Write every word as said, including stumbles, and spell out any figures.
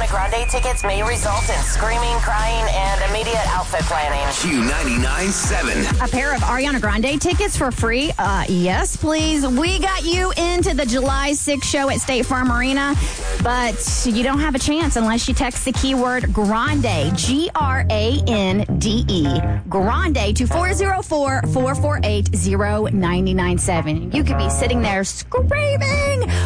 Ariana Grande tickets may result in screaming, crying, and immediate outfit planning. Q ninety-nine seven. A pair of Ariana Grande tickets for free? Uh, yes, please. We got you into the July sixth show at State Farm Arena, but you don't have a chance unless you text the keyword Grande, G R A N D E, Grande to four zero four, four four eight, zero nine nine seven. You could be sitting there screaming